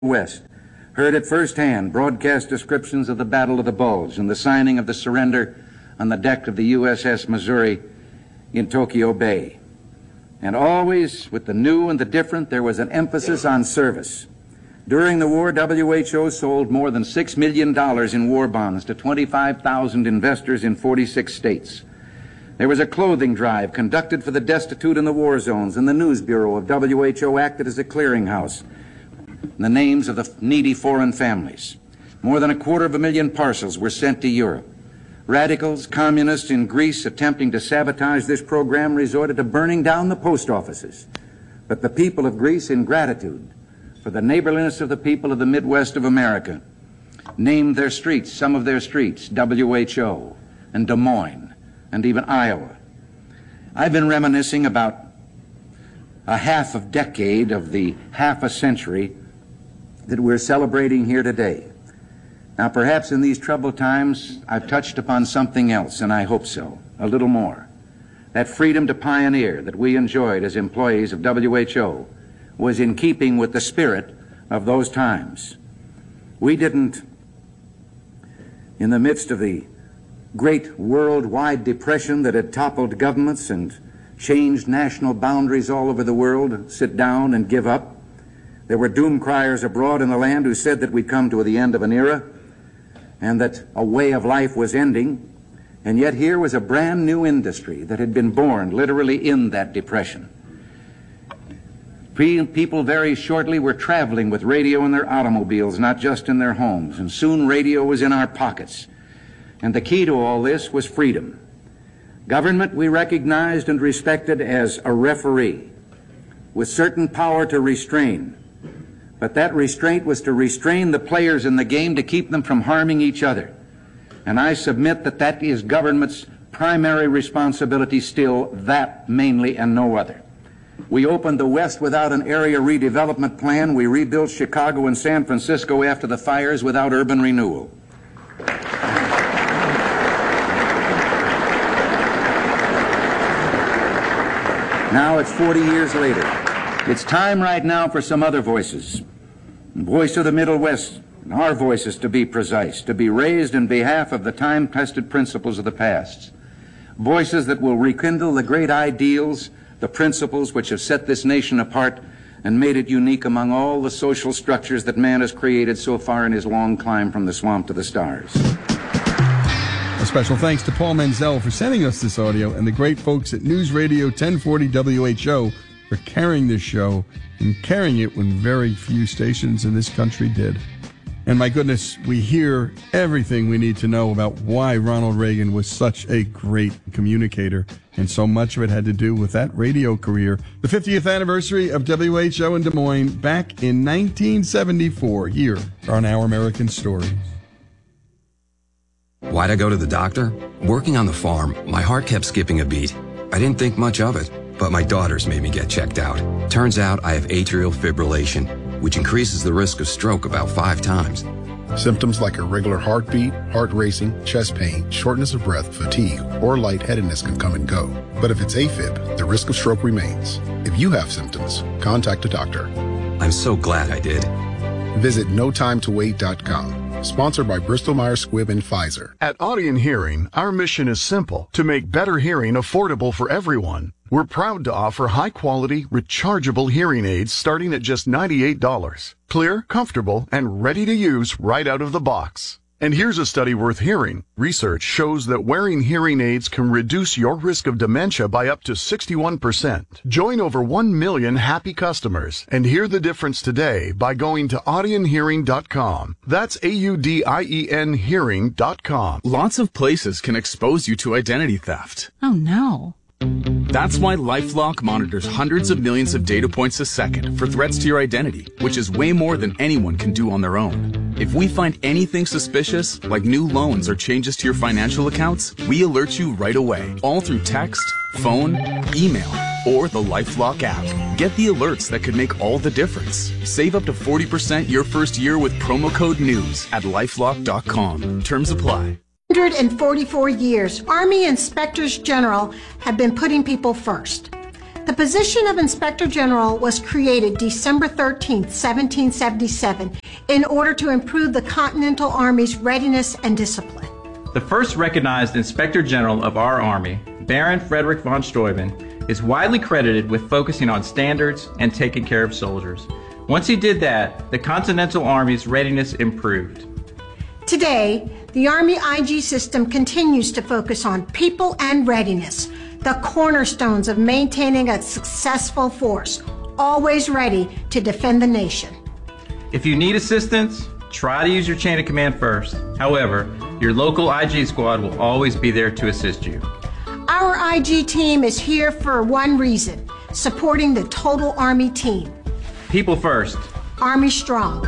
West heard at first hand broadcast descriptions of the Battle of the Bulge and the signing of the surrender on the deck of the USS Missouri in Tokyo Bay. And always, with the new and the different, there was an emphasis on service. During the war, WHO sold more than $6 million in war bonds to 25,000 investors in 46 states. There was a clothing drive conducted for the destitute in the war zones, and the News Bureau of WHO acted as a clearinghouse. The names of the needy foreign families. More than 250,000 parcels were sent to Europe. Radicals, communists in Greece attempting to sabotage this program resorted to burning down the post offices. But the people of Greece, in gratitude for the neighborliness of the people of the Midwest of America, named their streets, some of their streets, WHO and Des Moines and even Iowa. I've been reminiscing about a half of decade of the half a century that we're celebrating here today. Now, perhaps in these troubled times, I've touched upon something else, and I hope so, a little more. That freedom to pioneer that we enjoyed as employees of WHO was in keeping with the spirit of those times. We didn't, in the midst of the great worldwide depression that had toppled governments and changed national boundaries all over the world, sit down and give up. There were doom criers abroad in the land who said that we'd come to the end of an era and that a way of life was ending. And yet here was a brand new industry that had been born literally in that depression. People very shortly were traveling with radio in their automobiles, not just in their homes. And soon radio was in our pockets. And the key to all this was freedom. Government we recognized and respected as a referee with certain power to restrain. But that restraint was to restrain the players in the game to keep them from harming each other. And I submit that that is government's primary responsibility still, that mainly and no other. We opened the West without an area redevelopment plan. We rebuilt Chicago and San Francisco after the fires without urban renewal. Now it's 40 years later. It's time right now for some other voices. Voice of the Middle West, our voices to be precise, to be raised in behalf of the time-tested principles of the past. Voices that will rekindle the great ideals, the principles which have set this nation apart and made it unique among all the social structures that man has created so far in his long climb from the swamp to the stars. A special thanks to Paul Menzel for sending us this audio and the great folks at News Radio 1040 WHO for carrying this show and carrying it when very few stations in this country did. And my goodness, we hear everything we need to know about why Ronald Reagan was such a great communicator, and so much of it had to do with that radio career. The 50th anniversary of WHO in Des Moines back in 1974 here on Our American Stories. Why'd I go to the doctor? Working on the farm, my heart kept skipping a beat. I didn't think much of it, but my daughters made me get checked out. Turns out I have atrial fibrillation, which increases the risk of stroke about 5 times. Symptoms like irregular heartbeat, heart racing, chest pain, shortness of breath, fatigue, or lightheadedness can come and go. But if it's AFib, the risk of stroke remains. If you have symptoms, contact a doctor. I'm so glad I did. Visit notimetowait.com. Sponsored by Bristol-Myers Squibb and Pfizer. At Audion Hearing, our mission is simple: to make better hearing affordable for everyone. We're proud to offer high-quality, rechargeable hearing aids starting at just $98. Clear, comfortable, and ready to use right out of the box. And here's a study worth hearing. Research shows that wearing hearing aids can reduce your risk of dementia by up to 61%. Join over 1 million happy customers and hear the difference today by going to audionhearing.com. That's AUDIEN hearing.com. Lots of places can expose you to identity theft. Oh no. That's why LifeLock monitors hundreds of millions of data points a second for threats to your identity, which is way more than anyone can do on their own. If we find anything suspicious, like new loans or changes to your financial accounts, we alert you right away, all through text, phone, email, or the LifeLock app. Get the alerts that could make all the difference. Save up to 40% your first year with promo code NEWS at LifeLock.com. Terms apply. 144 years, Army Inspectors General have been putting people first. The The position of Inspector General was created December 13, 1777, in order to improve the Continental Army's readiness and discipline. The first recognized Inspector General of our Army, Baron Frederick von Steuben, is widely credited with focusing on standards and taking care of soldiers. Once he did that, the Continental Army's readiness improved. Today, the Army IG system continues to focus on people and readiness, the cornerstones of maintaining a successful force, always ready to defend the nation. If you need assistance, try to use your chain of command first. However, your local IG squad will always be there to assist you. Our IG team is here for one reason, supporting the total Army team. People first. Army strong.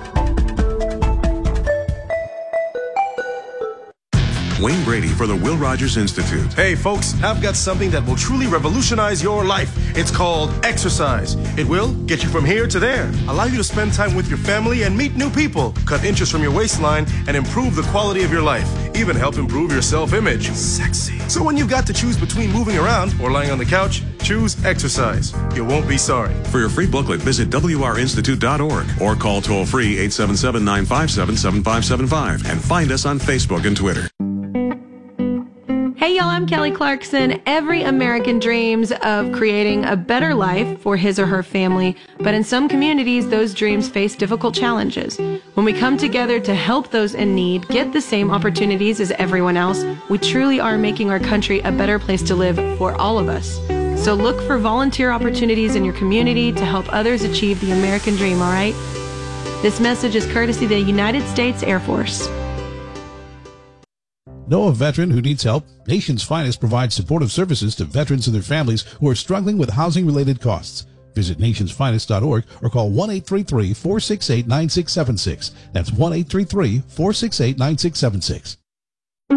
Wayne Brady for the Will Rogers Institute. Hey folks, I've got something that will truly revolutionize your life. It's called exercise. It will get you from here to there, allow you to spend time with your family and meet new people, cut inches from your waistline, and improve the quality of your life. Even help improve your self-image. Sexy. So when you've got to choose between moving around or lying on the couch, choose exercise. You won't be sorry. For your free booklet, visit wrinstitute.org or call toll-free 877-957-7575 and find us on Facebook and Twitter. Hey y'all, I'm Kelly Clarkson. Every American dreams of creating a better life for his or her family, but in some communities, those dreams face difficult challenges. When we come together to help those in need get the same opportunities as everyone else, we truly are making our country a better place to live for all of us. So look for volunteer opportunities in your community to help others achieve the American dream, all right? This message is courtesy of the United States Air Force. Know a veteran who needs help? Nation's Finest provides supportive services to veterans and their families who are struggling with housing-related costs. Visit nationsfinest.org or call 1-833-468-9676. That's 1-833-468-9676.